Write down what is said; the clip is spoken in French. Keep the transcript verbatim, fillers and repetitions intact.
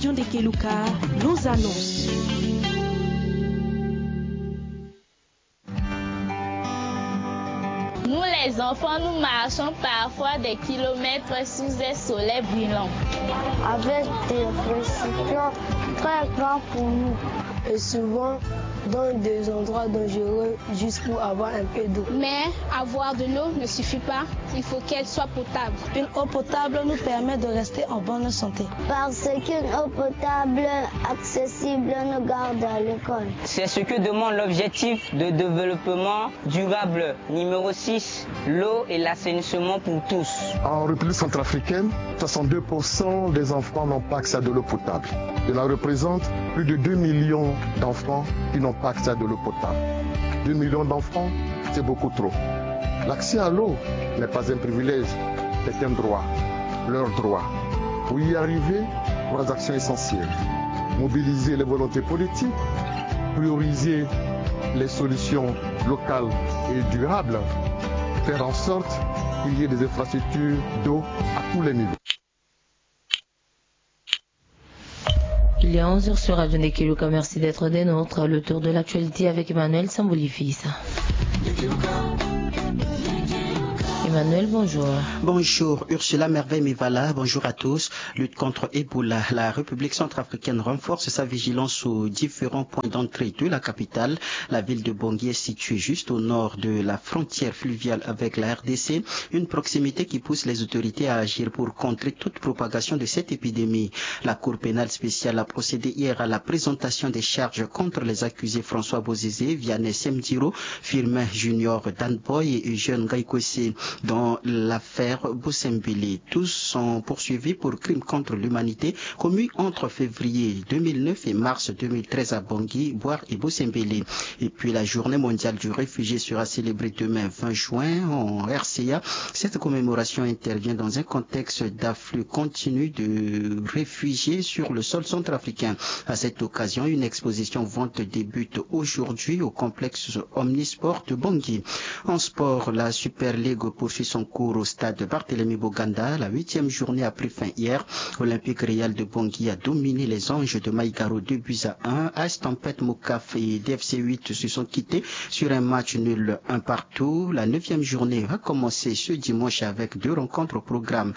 Radio Ndekeluka nous annonce. Nous les enfants, nous marchons parfois des kilomètres sous un soleil brûlant. Avec des récipients très grands pour nous. Et souvent dans des endroits dangereux juste pour avoir un peu d'eau. Mais avoir de l'eau ne suffit pas, il faut qu'elle soit potable. Une eau potable nous permet de rester en bonne santé. Parce qu'une eau potable accessible nous garde à l'école. C'est ce que demande l'objectif de développement durable numéro six, l'eau et l'assainissement pour tous. En République centrafricaine, soixante-deux pour cent des enfants n'ont pas accès à de l'eau potable. Cela représente plus de deux millions d'enfants qui n'ont pas accès à de l'eau potable. deux millions d'enfants, c'est beaucoup trop. L'accès à l'eau n'est pas un privilège, c'est un droit, leur droit. Pour y arriver, trois actions essentielles. Mobiliser les volontés politiques, prioriser les solutions locales et durables, faire en sorte qu'il y ait des infrastructures d'eau à tous les niveaux. Il est onze heures sur Radio Ndekeluka. Merci d'être des nôtres. Le tour de l'actualité avec Emmanuel Sambouli-Fils. Emmanuel, bonjour. Bonjour, Ursula Merveille-Mivala, bonjour à tous. Lutte contre Ebola. La République centrafricaine renforce sa vigilance aux différents points d'entrée de la capitale. La ville de Bangui est située juste au nord de la frontière fluviale avec la R D C, une proximité qui pousse les autorités à agir pour contrer toute propagation de cette épidémie. La Cour pénale spéciale a procédé hier à la présentation des charges contre les accusés François Bozizé, Vianney Semdiro, Firmin Junior Danboy et Eugène Gaïkosé. Dans l'affaire Boussembélé, tous sont poursuivis pour crimes contre l'humanité commis entre février deux mille neuf et mars deux mille treize à Bangui, Boire et Boussembélé. Et puis la journée mondiale du réfugié sera célébrée demain vingt juin en R C A. Cette commémoration intervient dans un contexte d'afflux continu de réfugiés sur le sol centrafricain. À cette occasion, une exposition vente débute aujourd'hui au complexe Omnisport de Bangui. En sport, la Super League poursuit son cours au stade Barthélemy Boganda. La huitième journée a pris fin hier. Olympique Réal de Bangui a dominé les Anges de Maïgaro deux buts à un. As Tempête Mokaf et D F C huit se sont quittés sur un match nul un partout. La neuvième journée va commencer ce dimanche avec deux rencontres au programme.